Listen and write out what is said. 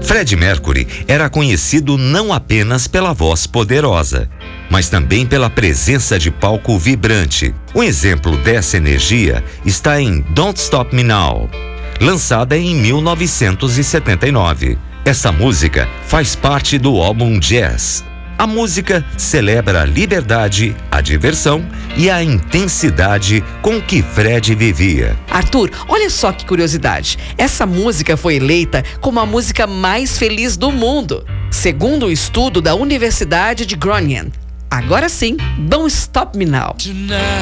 Freddie Mercury era conhecido não apenas pela voz poderosa, mas também pela presença de palco vibrante. Um exemplo dessa energia está em Don't Stop Me Now, lançada em 1979. Essa música faz parte do álbum Jazz. A música celebra a liberdade, a diversão e a intensidade com que Fred vivia. Arthur, olha só que curiosidade. Essa música foi eleita como a música mais feliz do mundo, segundo um estudo da Universidade de Groningen. Agora sim, Don't Stop Me Now. Tonight.